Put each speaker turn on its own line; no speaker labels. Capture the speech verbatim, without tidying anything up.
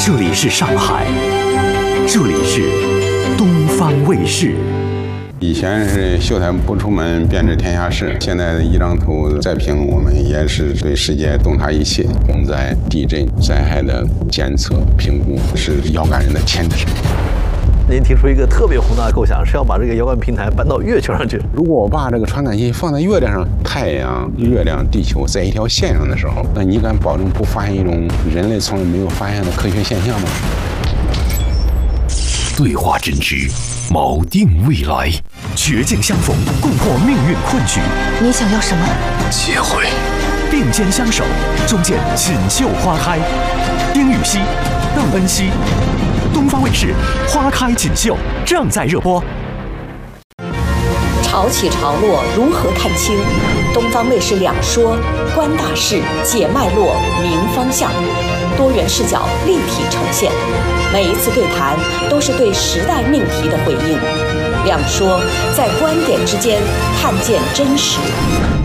这里是上海，这里是东方卫视。
以前是秀才不出门，便知天下事。现在一张图再评，我们也是对世界洞察一切。我们在地震灾害的监测评估是遥感人的前提。
您提出一个特别宏大的构想，是要把这个遥感平台搬到月球上去。
如果我把这个传感器放在月亮上，太阳、月亮、地球在一条线上的时候，那你敢保证不发现一种人类从来没有发现的科学现象吗？
对话真知，锚定未来，绝境相逢，共破命运困局。
你想要什么？
机会。并肩相守，终见锦绣花开。丁禹兮、邓恩熙，东方卫视《花开锦绣》正在热播。
潮起潮落如何看清？东方卫视两说，观大事，解脉络，明方向，多元视角立体呈现。每一次对谈都是对时代命题的回应。两说，在观点之间看见真实。